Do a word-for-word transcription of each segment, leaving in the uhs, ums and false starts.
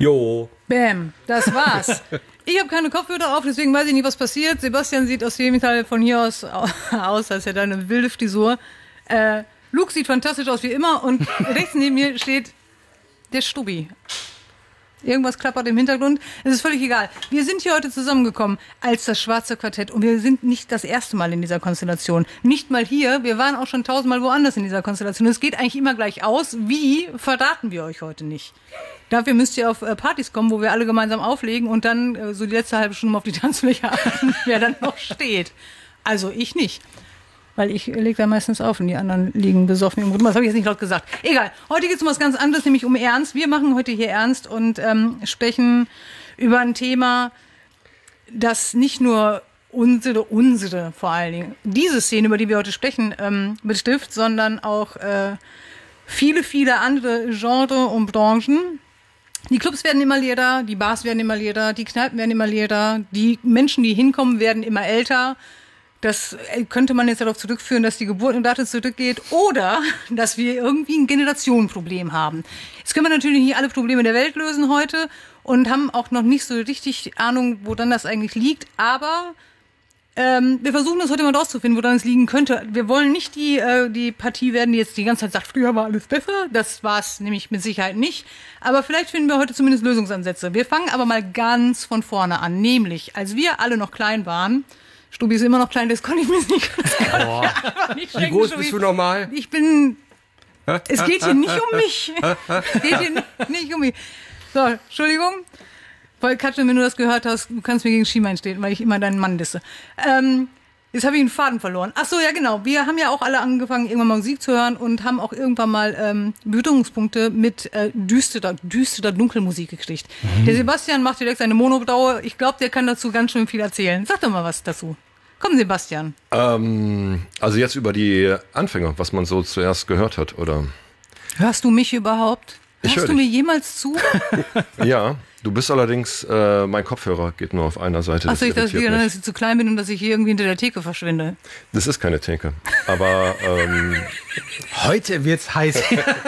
Jo. Bäm, das war's. Ich habe keine Kopfhörer auf, deswegen weiß ich nicht, was passiert. Sebastian sieht aus jedem Fall von hier aus aus, als hätte er eine wilde Frisur. Äh, Luke sieht fantastisch aus wie immer und rechts neben mir steht der Stubbi. Irgendwas klappert im Hintergrund. Es ist völlig egal. Wir sind hier heute zusammengekommen als das Schwarze Quartett und wir sind nicht das erste Mal in dieser Konstellation. Nicht mal hier, wir waren auch schon tausendmal woanders in dieser Konstellation. Es geht eigentlich immer gleich aus. Wie, verraten wir euch heute nicht. Dafür müsst ihr auf Partys kommen, wo wir alle gemeinsam auflegen und dann so die letzte halbe Stunde auf die Tanzfläche achten, wer dann noch steht. Also ich nicht. Weil ich lege da meistens auf und die anderen liegen besoffen im Rücken. Das habe ich jetzt nicht laut gesagt. Egal, heute geht es um was ganz anderes, nämlich um Ernst. Wir machen heute hier Ernst und ähm, sprechen über ein Thema, das nicht nur unsere, unsere vor allen Dingen, diese Szene, über die wir heute sprechen, ähm, betrifft, sondern auch äh, viele, viele andere Genres und Branchen. Die Clubs werden immer leerer, die Bars werden immer leerer, die Kneipen werden immer leerer, die Menschen, die hinkommen, werden immer älter. Das könnte man jetzt darauf zurückführen, dass die Geburtenrate zurückgeht oder dass wir irgendwie ein Generationenproblem haben. Jetzt können wir natürlich nicht alle Probleme der Welt lösen heute und haben auch noch nicht so richtig Ahnung, woran das eigentlich liegt. Aber ähm, wir versuchen das heute mal rauszufinden, woran es liegen könnte. Wir wollen nicht die, äh, die Partie werden, die jetzt die ganze Zeit sagt, früher war alles besser. Das war es nämlich mit Sicherheit nicht. Aber vielleicht finden wir heute zumindest Lösungsansätze. Wir fangen aber mal ganz von vorne an. Nämlich, als wir alle noch klein waren, Stubi ist immer noch klein, das konnte ich mir nicht, Oh. nicht Wie groß bist du nochmal? Ich bin, es geht hier nicht um mich. Es geht hier nicht um mich. So, Entschuldigung. Weil, Katrin, wenn du das gehört hast, du kannst mir gegen Schienbein stehen, weil ich immer deinen Mann disse. Ähm, jetzt habe ich einen Faden verloren. Ach so, ja genau. Wir haben ja auch alle angefangen, irgendwann mal Musik zu hören und haben auch irgendwann mal ähm, Berührungspunkte mit äh, düsterer, düsterer Dunkelmusik gekriegt. Mhm. Der Sebastian macht direkt seine Monobraue. Ich glaube, der kann dazu ganz schön viel erzählen. Sag doch mal was dazu. Komm, Sebastian. Ähm, also jetzt über die Anfänge, was man so zuerst gehört hat, oder? Hörst du mich überhaupt? Ich Hörst hör du dich. mir jemals zu? Ja, du bist allerdings, äh, mein Kopfhörer geht nur auf einer Seite. Achso, ich dachte, irritiert dass mich. ich zu klein bin und dass ich hier irgendwie hinter der Theke verschwinde. Das ist keine Theke. Aber ähm, Heute wird's heiß.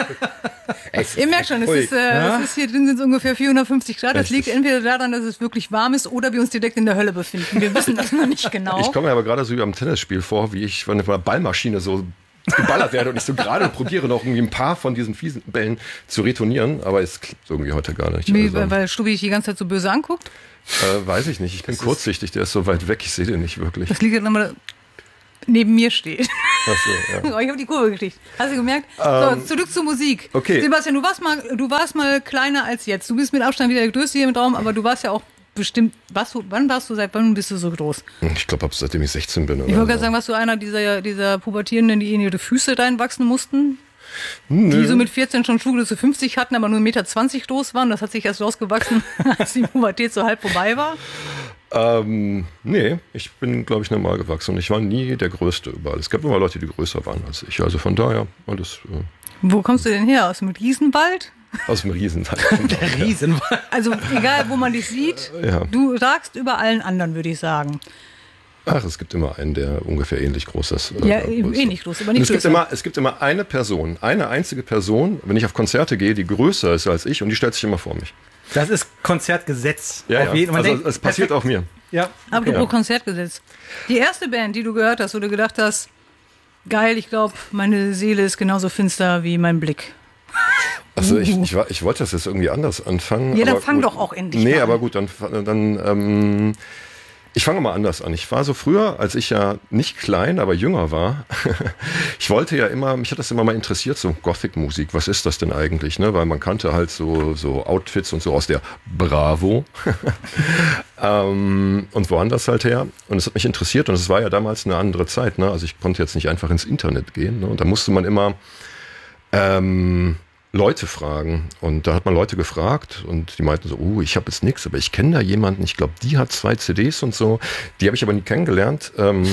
Ihr merkt schon, es Ui. ist, äh, Ja? es ist hier drin sind es ungefähr vierhundertfünfzig Grad. Das Echt? liegt entweder daran, dass es wirklich warm ist oder wir uns direkt in der Hölle befinden. Wir wissen das noch nicht genau. ich komme mir aber gerade so wie am Tennisspiel vor, wie ich von einer Ballmaschine so geballert werde und ich so gerade probiere noch irgendwie ein paar von diesen fiesen Bällen zu retournieren, aber es klappt irgendwie heute gar nicht. Wie, Also, weil Stubi dich die ganze Zeit so böse anguckt. äh, weiß ich nicht, ich bin kurzsichtig, der ist so weit weg, ich sehe den nicht wirklich. Das liegt ja nochmal neben mir steht. Ach so, ja. Oh, ich habe die Kurve gekriegt. Hast du gemerkt? Ähm, so, zurück zur Musik. okay. Sebastian, du warst mal, du warst mal kleiner als jetzt. Du bist mit Abstand wieder der Größte hier im Raum, aber du warst ja auch bestimmt, warst du, wann warst du, seit wann bist du so groß? Ich glaube, seitdem ich sechzehn bin. Oder Ich wollte gerade so. sagen, warst du einer dieser, dieser Pubertierenden, die in ihre Füße reinwachsen mussten? Nö. Die so mit vierzehn schon Schuhgröße fünfzig hatten, aber nur eins Komma zwanzig Meter groß waren. Das hat sich erst rausgewachsen, als die Pubertät so halb vorbei war. Ähm, nee, ich bin, glaube ich, normal gewachsen und ich war nie der Größte überall. Es gab immer Leute, die größer waren als ich. Also von daher alles äh, Wo kommst du denn her? Aus dem Riesenwald? aus dem Riesenwald. Der Riesen. Also egal, wo man dich sieht, Ja. du ragst über allen anderen, würde ich sagen. Ach, es gibt immer einen, der ungefähr ähnlich groß ist. äh, Ja, groß ist. ähnlich groß, aber Und nicht es gibt größer. immer, es gibt immer eine Person, eine einzige Person, wenn ich auf Konzerte gehe, die größer ist als ich und die stellt sich immer vor mich. Das ist Konzertgesetz. Ja, Auf ja. jeden- man Also denkt, es passiert perfekt. auch mir. Ja. Apropos Ja. Konzertgesetz. Die erste Band, die du gehört hast, wo du gedacht hast, geil, ich glaube, meine Seele ist genauso finster wie mein Blick. Also ich, ich, war- ich wollte das jetzt irgendwie anders anfangen. Ja, dann aber fang gut. doch auch endlich Nee, mal an. aber gut, dann, dann ähm, ich fange mal anders an. Ich war so früher, als ich ja nicht klein, aber jünger war. Ich wollte ja immer, mich hat das immer mal interessiert, so Gothic-Musik. Was ist das denn eigentlich? Ne? Weil man kannte halt so, so Outfits und so aus der Bravo ähm, und woanders halt her. Und es hat mich interessiert und es war ja damals eine andere Zeit. Ne? Also ich konnte jetzt nicht einfach ins Internet gehen. Ne? Und da musste man immer ähm, Leute fragen. Und da hat man Leute gefragt und die meinten so, oh, ich habe jetzt nichts, aber ich kenne da jemanden, ich glaube, die hat zwei C Ds und so. Die habe ich aber nie kennengelernt. Ähm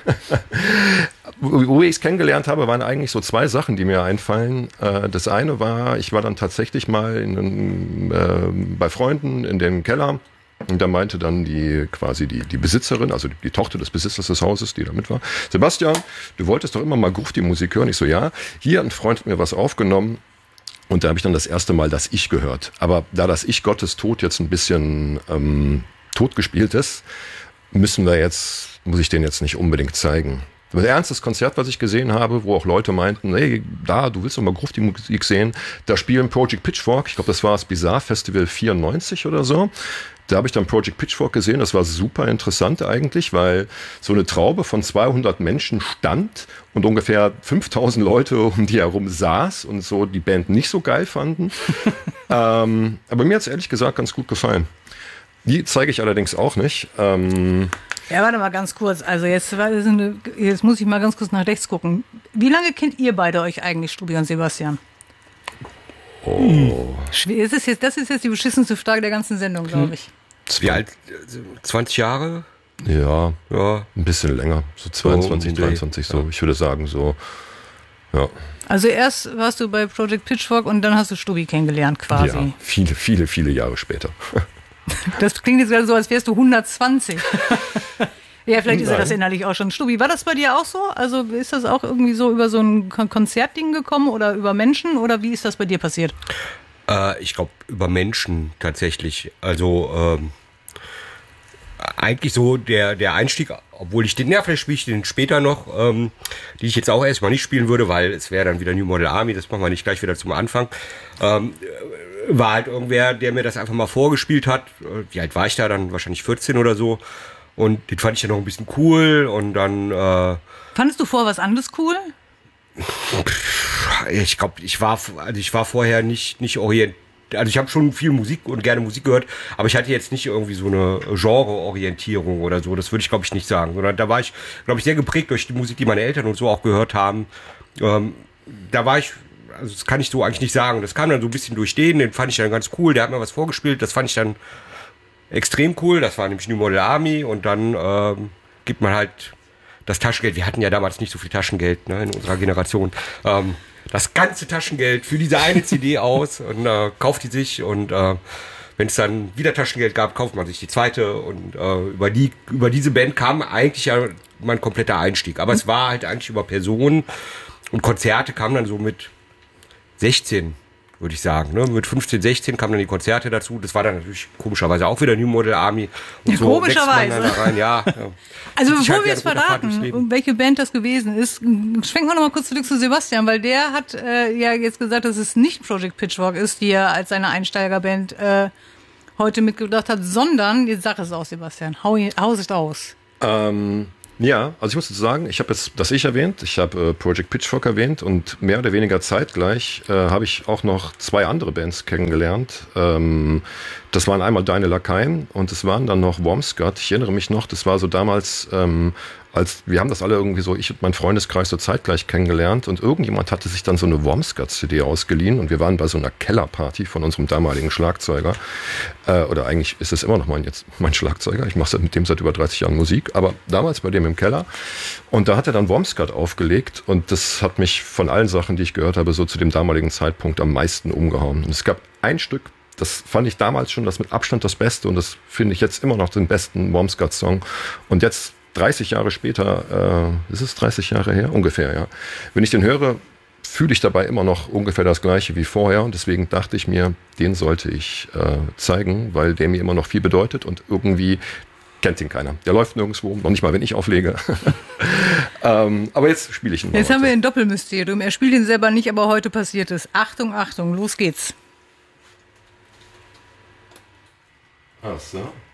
Wo ich es kennengelernt habe, waren eigentlich so zwei Sachen, die mir einfallen. Äh, das eine war, ich war dann tatsächlich mal in, einem, äh, bei Freunden in dem Keller. Und da meinte dann die quasi die, die Besitzerin, also die, die Tochter des Besitzers des Hauses, die da mit war, Sebastian, du wolltest doch immer mal Grufti-Musik hören. Ich so, ja, hier ein Freund hat mir was aufgenommen. Und da habe ich dann das erste Mal das Ich gehört. Aber da das Ich Gottes Tod jetzt ein bisschen ähm, totgespielt ist, müssen wir jetzt, muss ich den jetzt nicht unbedingt zeigen. Ein ernstes Konzert, was ich gesehen habe, wo auch Leute meinten, hey, da, du willst doch mal Gruft die Musik sehen, da spielen Project Pitchfork, ich glaube, das war das Bizarre Festival vierundneunzig oder so. Da habe ich dann Project Pitchfork gesehen, das war super interessant eigentlich, weil so eine Traube von zweihundert Menschen stand und ungefähr fünftausend Leute um die herum saß und so die Band nicht so geil fanden. ähm, aber mir hat es ehrlich gesagt ganz gut gefallen. Die zeige ich allerdings auch nicht. Ähm, Ja, warte mal ganz kurz. Also jetzt, jetzt muss ich mal ganz kurz nach rechts gucken. Wie lange kennt ihr beide euch eigentlich, Stubi und Sebastian? Oh. Schwer. Das ist jetzt, das ist jetzt die beschissenste Frage der ganzen Sendung, glaube ich. Wie alt? zwanzig Jahre? Ja, Ja. ein bisschen länger. So zweiundzwanzig, So, dreiundzwanzig so. ja. Ich würde sagen so, ja. Also erst warst du bei Project Pitchfork und dann hast du Stubi kennengelernt quasi. Ja, viele, viele, viele Jahre später. Das klingt jetzt gerade so, als wärst du hundertzwanzig. Ja, vielleicht ist er Nein. das innerlich auch schon. Stubi, war das bei dir auch so? Also ist das auch irgendwie so über so ein Kon- Konzertding gekommen oder über Menschen oder wie ist das bei dir passiert? Äh, ich glaube, über Menschen tatsächlich. Also ähm, eigentlich so der, der Einstieg, obwohl ich den, ja, vielleicht spiele ich den später noch, ähm, die ich jetzt auch erstmal nicht spielen würde, weil es wäre dann wieder New Model Army, das machen wir nicht gleich wieder zum Anfang. Ähm, war halt irgendwer, der mir das einfach mal vorgespielt hat. Wie alt war ich da? Dann wahrscheinlich vierzehn oder so. Und den fand ich dann noch ein bisschen cool. Und dann, äh, Fandest du vorher was anderes cool? ich glaube, ich war, also ich war vorher nicht, nicht orientiert. Also ich habe schon viel Musik und gerne Musik gehört, aber ich hatte jetzt nicht irgendwie so eine Genre-Orientierung oder so. Das würde ich, glaube ich, nicht sagen. Sondern da war ich, glaube ich, sehr geprägt durch die Musik, die meine Eltern und so auch gehört haben. Ähm, da war ich, also das kann ich so eigentlich nicht sagen. Das kam dann so ein bisschen durch den, den fand ich dann ganz cool. Der hat mir was vorgespielt, das fand ich dann extrem cool. Das war nämlich New Model Army und dann ähm, gibt man halt das Taschengeld. Wir hatten ja damals nicht so viel Taschengeld, ne, in unserer Generation. Ähm, das ganze Taschengeld für diese eine C D aus und äh, kauft die sich und äh, wenn es dann wieder Taschengeld gab, kauft man sich die zweite und äh, über die über diese Band kam eigentlich ja mein kompletter Einstieg. Aber es war halt eigentlich über Personen und Konzerte kamen dann so mit sechzehn, würde ich sagen. Ne? Mit fünfzehn, sechzehn kamen dann die Konzerte dazu. Das war dann natürlich komischerweise auch wieder New Model Army. Und Ja, so komischerweise. wächst man dann da rein. Ja, ja. Also Zieht sich bevor halt wir jetzt wie ein roter Faden durchs verraten, Leben. welche Band das gewesen ist, schwenken wir noch mal kurz zurück zu Sebastian, weil der hat äh, ja jetzt gesagt, dass es nicht Project Pitchfork ist, die er als seine Einsteigerband äh, heute mitgebracht hat, sondern, jetzt sag es aus, Sebastian, hau, hau es aus. Ähm, ja, also ich muss jetzt sagen, ich habe jetzt das Ich erwähnt, ich habe äh, Project Pitchfork erwähnt und mehr oder weniger zeitgleich äh, habe ich auch noch zwei andere Bands kennengelernt. Ähm, das waren einmal Deine Lakaien und es waren dann noch Wormscott. Ich erinnere mich noch, das war so damals, ähm, als wir haben das alle irgendwie so, ich und mein Freundeskreis so zeitgleich kennengelernt und irgendjemand hatte sich dann so eine Wormscott-C D ausgeliehen und wir waren bei so einer Kellerparty von unserem damaligen Schlagzeuger. Äh, oder eigentlich ist es immer noch mein, jetzt mein Schlagzeuger. Ich mache mit dem seit über dreißig Jahren Musik, aber damals bei dem im Keller. Und da hat er dann Wormscott aufgelegt und das hat mich von allen Sachen, die ich gehört habe, so zu dem damaligen Zeitpunkt am meisten umgehauen. Und es gab ein Stück, das fand ich damals schon das mit Abstand das Beste und das finde ich jetzt immer noch den besten Wormscott-Song. Und jetzt dreißig Jahre später, äh, ist es dreißig Jahre her? Ungefähr, ja. Wenn ich den höre, fühle ich dabei immer noch ungefähr das Gleiche wie vorher und deswegen dachte ich mir, den sollte ich äh, zeigen, weil der mir immer noch viel bedeutet und irgendwie kennt ihn keiner. Der läuft nirgendwo, noch nicht mal, wenn ich auflege. ähm, aber jetzt spiele ich ihn mal. Jetzt heute. haben wir ein Doppelmysterium. Er spielt ihn selber nicht, aber heute passiert es. Achtung, Achtung, los geht's. Ach so.